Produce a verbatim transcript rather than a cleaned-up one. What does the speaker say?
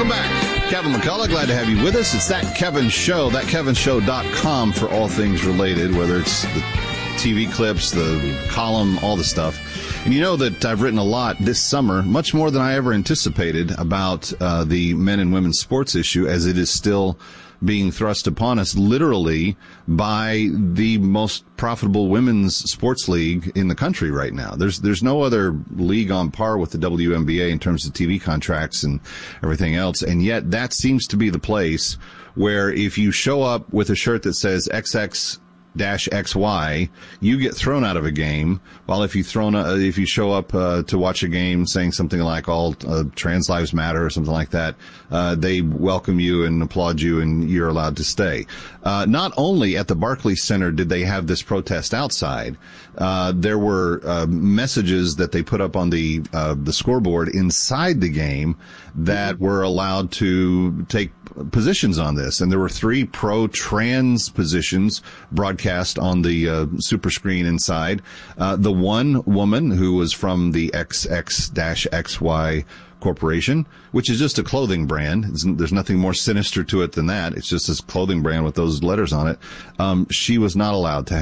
Welcome back. Kevin McCullough, glad to have you with us. It's That Kevin Show, that kevin show dot com for all things related, whether it's the T V clips, the column, all the stuff. And you know that I've written a lot this summer, much more than I ever anticipated, about uh, the men and women's sports issue, as it is still being thrust upon us literally by the most profitable women's sports league in the country right now. There's there's no other league on par with the W N B A in terms of T V contracts and everything else. And yet that seems to be the place where if you show up with a shirt that says X X dash X Y, you get thrown out of a game. While if you thrown uh, if you show up uh, to watch a game saying something like "all uh, trans lives matter" or something like that, uh, they welcome you and applaud you, and you're allowed to stay. Uh, not only at the Barclays Center did they have this protest outside, uh, there were uh, messages that they put up on the uh, the scoreboard inside the game that were allowed to take positions on this, and there were three pro-trans positions broadcast on the uh, super screen inside. Uh, the one woman who was from the X X X Y Corporation, which is just a clothing brand. It's, there's nothing more sinister to it than that. It's just this clothing brand with those letters on it. Um, she was not allowed to